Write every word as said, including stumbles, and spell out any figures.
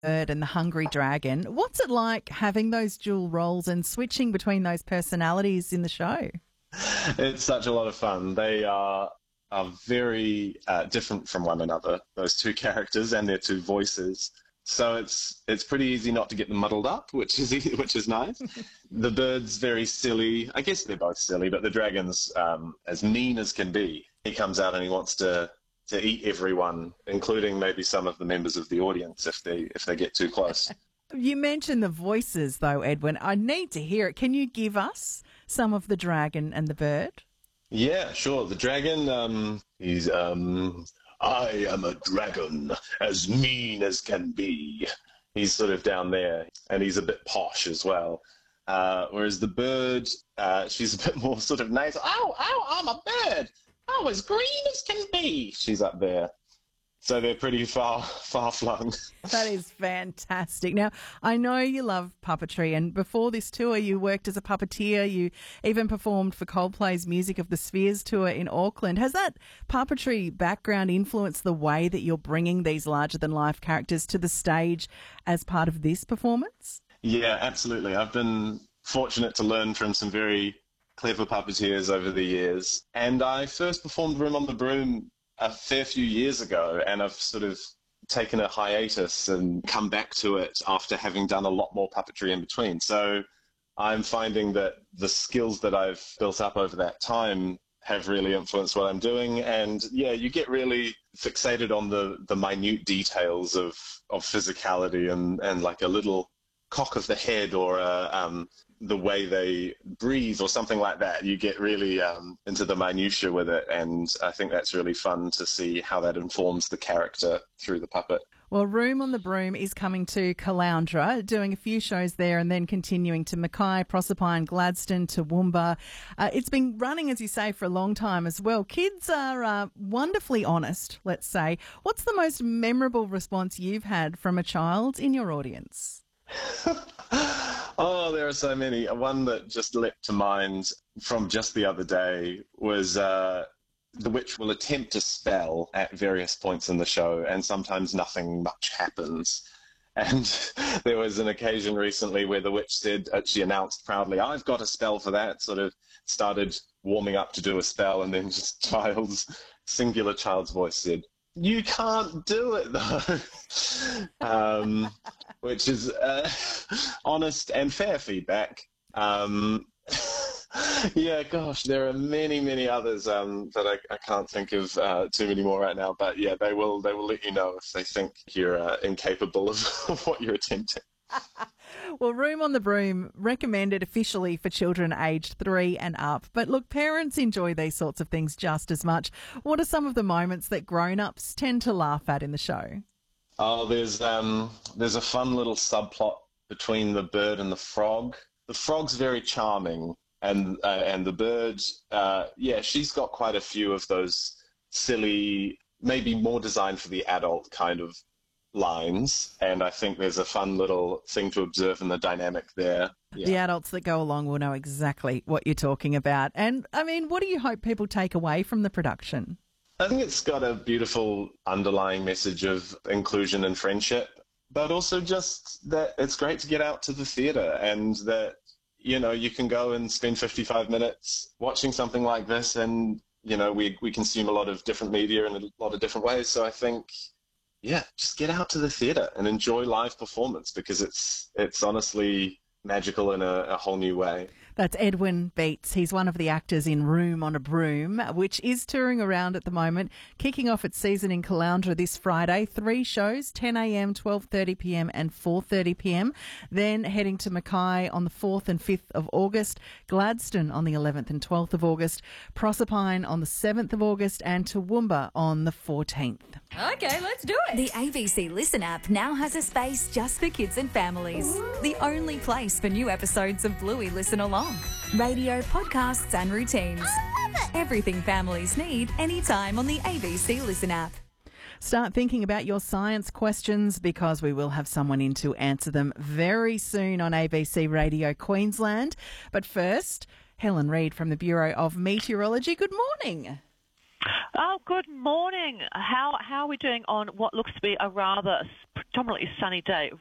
bird and the hungry dragon. What's it like having those dual roles and switching between those personalities in the show? It's such a lot of fun. They are are very uh, different from one another, those two characters and their two voices. So it's it's pretty easy not to get them muddled up, which is easy, which is nice. The bird's very silly. I guess they're both silly, but the dragon's um, as mean as can be. He comes out and he wants to to eat everyone, including maybe some of the members of the audience if they if they get too close. You mentioned the voices, though, Edwin. I need to hear it. Can you give us some of the dragon and the bird? Yeah, sure. The dragon, um, he's, um, I am a dragon, as mean as can be. He's sort of down there, and he's a bit posh as well. Uh, whereas the bird, uh, she's a bit more sort of nice. Oh, oh, I'm a bird. Oh, as green as can be. She's up there. So they're pretty far, far flung. That is fantastic. Now, I know you love puppetry, and before this tour, you worked as a puppeteer. You even performed for Coldplay's Music of the Spheres tour in Auckland. Has that puppetry background influenced the way that you're bringing these larger-than-life characters to the stage as part of this performance? Yeah, absolutely. I've been fortunate to learn from some very clever puppeteers over the years, and I first performed Room on the Broom a fair few years ago, and I've sort of taken a hiatus and come back to it after having done a lot more puppetry in between. So I'm finding that the skills that I've built up over that time have really influenced what I'm doing. And yeah, you get really fixated on the, the minute details of, of physicality and, and like a little cock of the head or a, um, the way they breathe or something like that. You get really um, into the minutiae with it, and I think that's really fun to see how that informs the character through the puppet. Well, Room on the Broom is coming to Caloundra, doing a few shows there and then continuing to Mackay, Proserpine, Gladstone, Toowoomba. Uh, it's been running, as you say, for a long time as well. Kids are uh, wonderfully honest, let's say. What's the most memorable response you've had from a child in your audience? Oh, there are so many. One that just leapt to mind from just the other day was uh, the witch will attempt to spell at various points in the show, and sometimes nothing much happens. And there was an occasion recently where the witch said, uh, she announced proudly, I've got a spell for that, sort of started warming up to do a spell, and then just child's, singular child's voice said, you can't do it, though. um, which is uh, honest and fair feedback. Um, yeah, gosh, there are many, many others um, that I, I can't think of uh, too many more right now. But yeah, they will they will let you know if they think you're uh, incapable of, of what you're attempting. Well, Room on the Broom, recommended officially for children aged three and up. But look, parents enjoy these sorts of things just as much. What are some of the moments that grown-ups tend to laugh at in the show? Oh, there's um, there's a fun little subplot between the bird and the frog. The frog's very charming, and uh, and the bird, uh, yeah, she's got quite a few of those silly, maybe more designed for the adult kind of lines, and I think there's a fun little thing to observe in the dynamic there. Yeah. The adults that go along will know exactly what you're talking about. And, I mean, what do you hope people take away from the production? I think it's got a beautiful underlying message of inclusion and friendship, but also just that it's great to get out to the theatre, and that, you know, you can go and spend fifty-five minutes watching something like this, and, you know, we, we consume a lot of different media in a lot of different ways, so I think, yeah, just get out to the theatre and enjoy live performance, because it's it's honestly magical in a, a whole new way. That's Edwin Beats. He's one of the actors in Room on a Broom, which is touring around at the moment, kicking off its season in Caloundra this Friday. Three shows, ten a.m, twelve thirty p.m. and four thirty p.m. Then heading to Mackay on the fourth and fifth of August, Gladstone on the eleventh and twelfth of August, Proserpine on the seventh of August, and Toowoomba on the fourteenth. Okay, let's do it. The A B C Listen app now has a space just for kids and families. The only place for new episodes of Bluey Listen Along. Radio, podcasts and routines. I love it. Everything families need anytime on the A B C Listen app. Start thinking about your science questions, because we will have someone in to answer them very soon on A B C Radio Queensland. But first, Helen Reid from the Bureau of Meteorology. Good morning. Oh, good morning. How how are we doing on what looks to be a rather predominantly sunny day?